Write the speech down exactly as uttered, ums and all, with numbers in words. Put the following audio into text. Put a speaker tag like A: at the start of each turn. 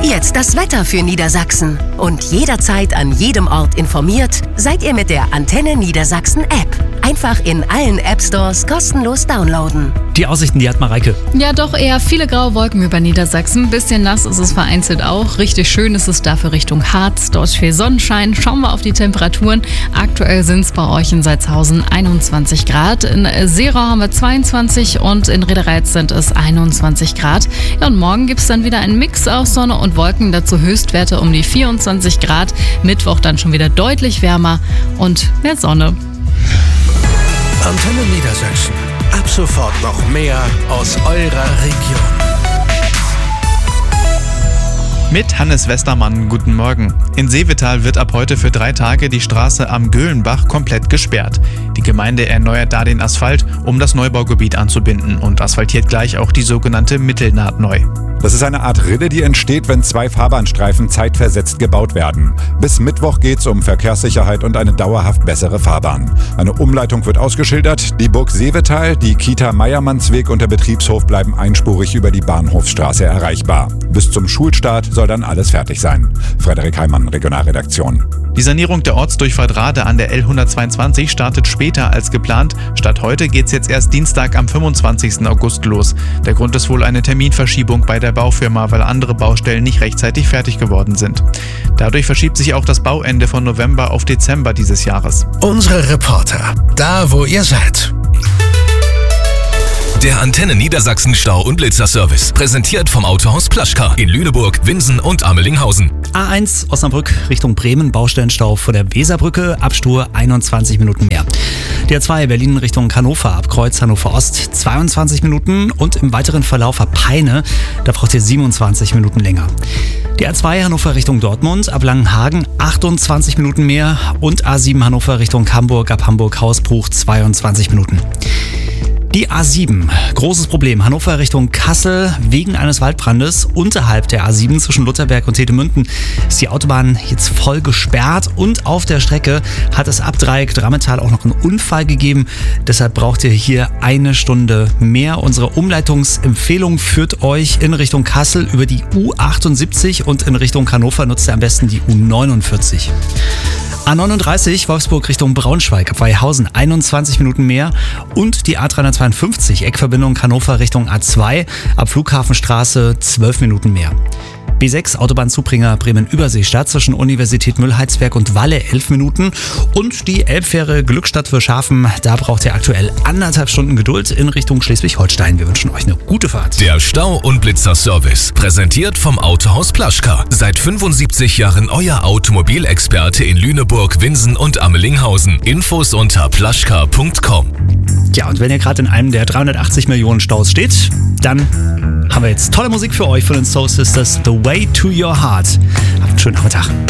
A: Jetzt das Wetter für Niedersachsen. Und jederzeit an jedem Ort informiert seid ihr mit der Antenne Niedersachsen App. Einfach in allen App-Stores kostenlos downloaden.
B: Die Aussichten, die hat Mareike.
C: Ja, doch eher viele graue Wolken über Niedersachsen. Bisschen nass ist es vereinzelt auch. Richtig schön ist es dafür Richtung Harz. Dort viel Sonnenschein. Schauen wir auf die Temperaturen. Aktuell sind es bei euch in Salzhausen einundzwanzig Grad. In Seerau haben wir zweiundzwanzig und in Redereiz sind es einundzwanzig Grad. Ja, und morgen gibt es dann wieder einen Mix aus Sonne und Wolken. Dazu Höchstwerte um die vierundzwanzig Grad. Mittwoch dann schon wieder deutlich wärmer und mehr Sonne.
D: Antenne Niedersachsen. Ab sofort noch mehr aus eurer Region.
E: Mit Hannes Westermann, guten Morgen. In Seevetal wird ab heute für drei Tage die Straße am Göhlenbach komplett gesperrt. Die Gemeinde erneuert da den Asphalt, um das Neubaugebiet anzubinden und asphaltiert gleich auch die sogenannte Mittelnaht neu.
F: Das ist eine Art Rille, die entsteht, wenn zwei Fahrbahnstreifen zeitversetzt gebaut werden. Bis Mittwoch geht es um Verkehrssicherheit und eine dauerhaft bessere Fahrbahn. Eine Umleitung wird ausgeschildert. Die Burg Seevetal, die Kita Meiermannsweg und der Betriebshof bleiben einspurig über die Bahnhofsstraße erreichbar. Bis zum Schulstart soll dann alles fertig sein. Frederik Heimann, Regionalredaktion.
E: Die Sanierung der Ortsdurchfahrt Rade an der L hundertzweiundzwanzig startet später als geplant. Statt heute geht's jetzt erst Dienstag am fünfundzwanzigsten August los. Der Grund ist wohl eine Terminverschiebung bei der Baufirma, weil andere Baustellen nicht rechtzeitig fertig geworden sind. Dadurch verschiebt sich auch das Bauende von November auf Dezember dieses Jahres.
D: Unsere Reporter, da wo ihr seid.
G: Der Antenne Niedersachsen Stau- und Blitzerservice. Präsentiert vom Autohaus Plaschka in Lüneburg, Winsen und Amelinghausen.
B: A eins Osnabrück Richtung Bremen, Baustellenstau vor der Weserbrücke, Abstur einundzwanzig Minuten mehr. Die A zwei Berlin Richtung Hannover, ab Kreuz Hannover Ost, zweiundzwanzig Minuten und im weiteren Verlauf ab Peine, da braucht ihr siebenundzwanzig Minuten länger. Die A zwei Hannover Richtung Dortmund, ab Langenhagen achtundzwanzig Minuten mehr und A sieben Hannover Richtung Hamburg, ab Hamburg-Hausbruch zweiundzwanzig Minuten. Die A sieben, großes Problem, Hannover Richtung Kassel, wegen eines Waldbrandes unterhalb der A sieben zwischen Lutherberg und Tedemünden ist die Autobahn jetzt voll gesperrt und auf der Strecke hat es ab Dreieck Drammetal auch noch einen Unfall gegeben, deshalb braucht ihr hier eine Stunde mehr. Unsere Umleitungsempfehlung führt euch in Richtung Kassel über die U achtundsiebzig und in Richtung Hannover nutzt ihr am besten die U neunundvierzig. A neununddreißig Wolfsburg Richtung Braunschweig, ab Weihausen einundzwanzig Minuten mehr und die A dreihundertzweiundfünfzig Eckverbindung Hannover Richtung A zwei, ab Flughafenstraße zwölf Minuten mehr. B sechs Autobahnzubringer Bremen-Überseestadt zwischen Universität Müllheizberg und Walle elf Minuten und die Elbfähre Glückstadt Würschafen, da braucht ihr aktuell anderthalb Stunden Geduld in Richtung Schleswig-Holstein. Wir wünschen euch eine gute Fahrt.
G: Der Stau- und Blitzer-Service, präsentiert vom Autohaus Plaschka. Seit fünfundsiebzig Jahren euer Automobilexperte in Lüneburg, Winsen und Amelinghausen. Infos unter plaschka punkt com.
B: Ja, und wenn ihr gerade in einem der dreihundertachtzig Millionen Staus steht, dann haben wir jetzt tolle Musik für euch von den Soul Sisters, The Way to Your Heart. Habt einen schönen Nachmittag.